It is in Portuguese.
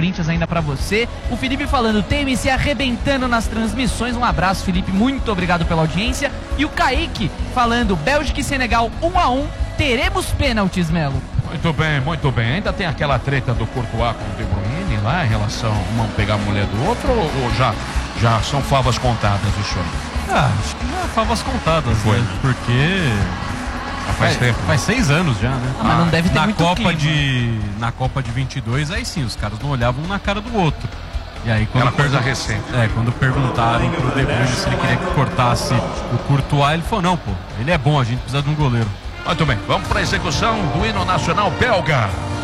Corinthians ainda pra você. O Felipe falando, TMC arrebentando nas transmissões. Um abraço, Felipe, muito obrigado pela audiência. E o Kaique falando, Bélgica e Senegal 1-1, teremos pênaltis, Melo. Muito bem, muito bem. Ainda tem aquela treta do Courtois com o De Bruyne lá em relação a um pegar a mulher do outro, ou já são favas contadas isso aí? Acho que não é favas contadas, né? Porque faz tempo. Faz 6 anos já, né? Mas não deve ter na muito Copa clima. Na Copa de 22, aí sim, os caras não olhavam um na cara do outro. E aí, Aquela coisa recente. Quando perguntaram pro De Bruyne se ele queria que cortasse o Courtois, ele falou, não, pô, ele é bom, a gente precisa de um goleiro. Muito bem, vamos para a execução do hino nacional belga.